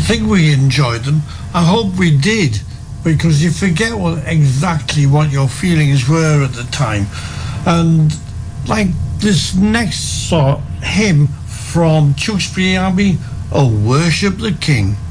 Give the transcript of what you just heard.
think we enjoyed them. I hope we did, because you forget exactly what your feelings were at the time. And like this next hymn from Tewkesbury Abbey, "Oh, Worship the King."